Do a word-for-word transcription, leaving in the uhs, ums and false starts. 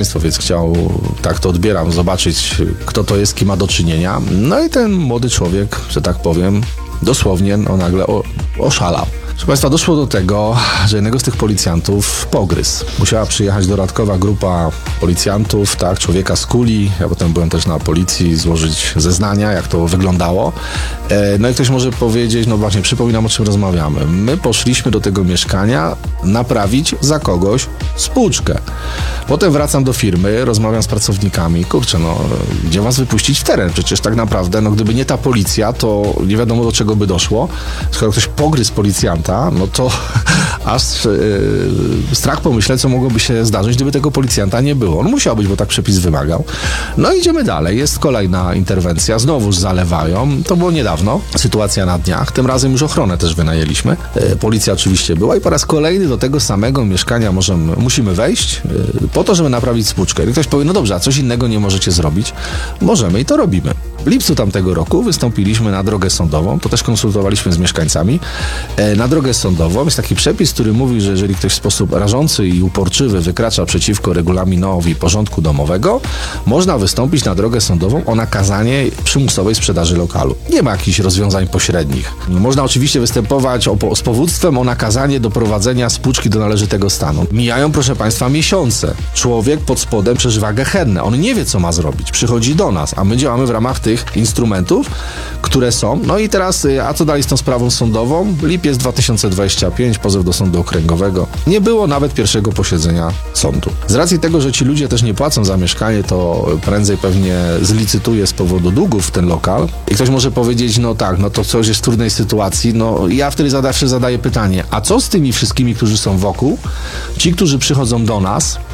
państwo, więc chciał, tak to odbieram, zobaczyć, kto to jest, kim ma do czynienia. No i ten młody człowiek, że tak powiem, dosłownie on nagle o, oszalał. Proszę państwa, doszło do tego, że jednego z tych policjantów pogryzł. Musiała przyjechać dodatkowa grupa policjantów, tak, człowieka z kuli. Ja potem byłem też na policji, złożyć zeznania, jak to wyglądało. E, no i ktoś może powiedzieć, no właśnie, przypominam, o czym rozmawiamy. My poszliśmy do tego mieszkania naprawić za kogoś spłuczkę. Potem wracam do firmy, rozmawiam z pracownikami. Kurczę, no, gdzie was wypuścić w teren? Przecież tak naprawdę, no gdyby nie ta policja, to nie wiadomo, do czego by doszło. Skoro ktoś pogryzł policjanta, no to aż yy, strach pomyśleć, co mogłoby się zdarzyć, gdyby tego policjanta nie było. On musiał być, bo tak przepis wymagał. No idziemy dalej. Jest kolejna interwencja. Znowuż zalewają. To było niedawno. Sytuacja na dniach. Tym razem już ochronę też wynajęliśmy. Yy, policja oczywiście była i po raz kolejny do tego samego mieszkania możemy, musimy wejść yy, po to, żeby naprawić spłuczkę. I ktoś powie, no dobrze, a coś innego nie możecie zrobić? Możemy i to robimy. W lipcu tamtego roku wystąpiliśmy na drogę sądową. To też konsultowaliśmy z mieszkańcami. Yy, na drogę sądową jest taki przepis, który mówi, że jeżeli ktoś w sposób rażący i uporczywy wykracza przeciwko regulaminowi porządku domowego, można wystąpić na drogę sądową o nakazanie przymusowej sprzedaży lokalu. Nie ma jakichś rozwiązań pośrednich. Można oczywiście występować o, z powództwem o nakazanie doprowadzenia spłuczki do należytego stanu. Mijają, proszę państwa, miesiące. Człowiek pod spodem przeżywa gehennę. On nie wie, co ma zrobić. Przychodzi do nas, a my działamy w ramach tych instrumentów, które są. No i teraz, a co dalej z tą sprawą sądową? Lipiec dwa tysiące dwudziesty piąty, pozew do sądu okręgowego. Nie było nawet pierwszego posiedzenia sądu. Z racji tego, że ci ludzie też nie płacą za mieszkanie, to prędzej pewnie zlicytuje z powodu długów ten lokal. I ktoś może powiedzieć, no tak, no to coś jest w trudnej sytuacji. No ja wtedy zawsze zadaję pytanie, a co z tymi wszystkimi, którzy są wokół? Ci, którzy przychodzą do nas,